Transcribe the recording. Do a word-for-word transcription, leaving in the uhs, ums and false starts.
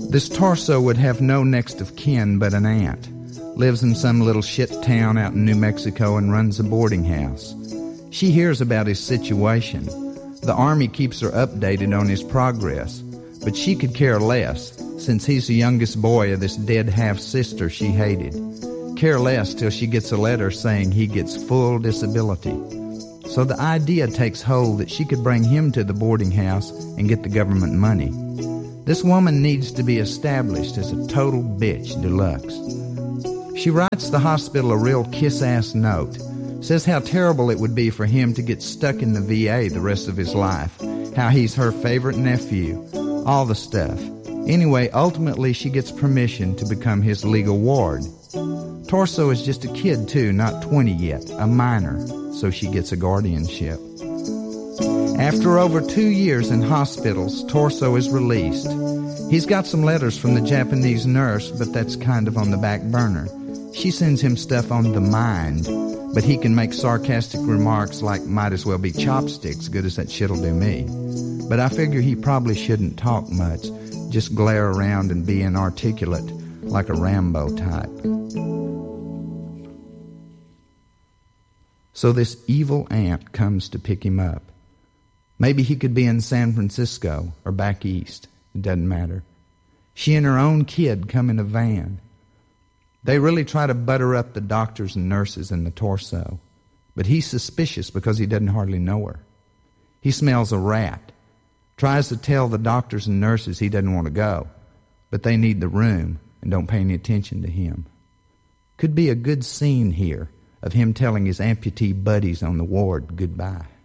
This Torso would have no next of kin but an aunt. Lives in some little shit town out in New Mexico and runs a boarding house. She hears about his situation. The Army keeps her updated on his progress, but she could care less, since he's the youngest boy of this dead half-sister she hated. Care less till she gets a letter saying he gets full disability. So the idea takes hold that she could bring him to the boarding house and get the government money. This woman needs to be established as a total bitch deluxe. She writes the hospital a real kiss-ass note. Says how terrible it would be for him to get stuck in the V A the rest of his life. How he's her favorite nephew. All the stuff. Anyway, ultimately she gets permission to become his legal ward. Torso is just a kid too, not twenty yet, a minor, so she gets a guardianship. After over two years in hospitals, Torso is released. He's got some letters from the Japanese nurse, but that's kind of on the back burner. She sends him stuff on the mind, but he can make sarcastic remarks like, might as well be chopsticks, good as that shit'll do me. But I figure he probably shouldn't talk much, just glare around and be inarticulate, like a Rambo type. So this evil aunt comes to pick him up. Maybe he could be in San Francisco or back east. It doesn't matter. She and her own kid come in a van. They really try to butter up the doctors and nurses in the Torso, but he's suspicious because he doesn't hardly know her. He smells a rat, tries to tell the doctors and nurses he doesn't want to go, but they need the room and don't pay any attention to him. Could be a good scene here of him telling his amputee buddies on the ward goodbye.